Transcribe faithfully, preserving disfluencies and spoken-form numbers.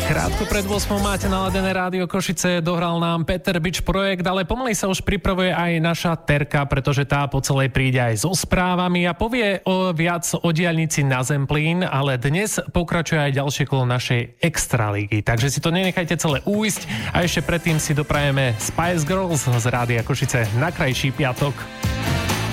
Krátko pred ôsmou máte naladené rádio Košice, dohral nám Peter Bič projekt, ale pomaly sa už pripravuje aj naša Terka, pretože tá po celej príde aj so správami a povie o viac o diaľnici na Zemplín, ale dnes pokračuje aj ďalšie kolo našej Extralígy. Takže si to nenechajte celé újsť a ešte predtým si doprajeme Spice Girls z rádia Košice na krajší piatok.